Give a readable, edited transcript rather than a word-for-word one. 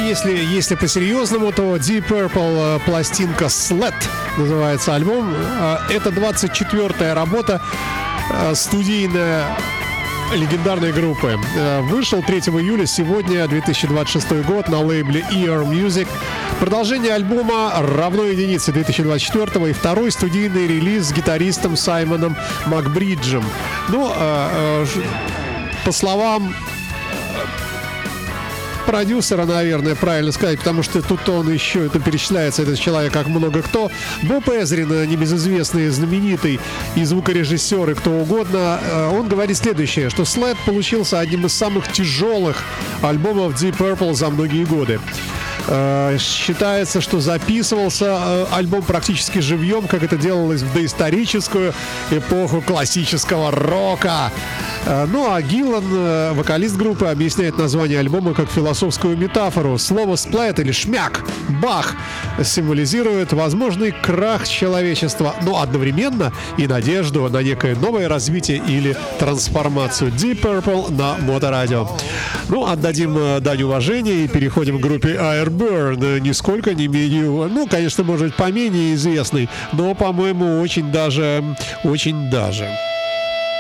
если по-серьезному, то Deep Purple пластинка Sled называется альбом. Это 24-я работа студийная легендарной группы. Вышел 3 июля, сегодня 2026 год, на лейбле Ear Music. Продолжение альбома равно единице 2024 и второй студийный релиз с гитаристом Саймоном Макбриджем. Ну, по словам продюсера, наверное, правильно сказать, потому что тут он еще, это перечисляется, этот человек, как много кто. Боб Эзрин, небезызвестный, знаменитый и звукорежиссер, и кто угодно, он говорит следующее, что Sled получился одним из самых тяжелых альбомов Deep Purple за многие годы. Считается, что записывался альбом практически живьем, как это делалось в доисторическую эпоху классического рока. Ну а Гиллан, вокалист группы, объясняет название альбома как философскую метафору. Слово «сплэт» или «шмяк», «бах» символизирует возможный крах человечества, но одновременно и надежду на некое новое развитие или трансформацию. Deep Purple на Моторадио. Ну, отдадим дань уважения и переходим к группе Airburn. Нисколько не менее, ну, конечно, может быть, поменее известный, но, по-моему, очень даже.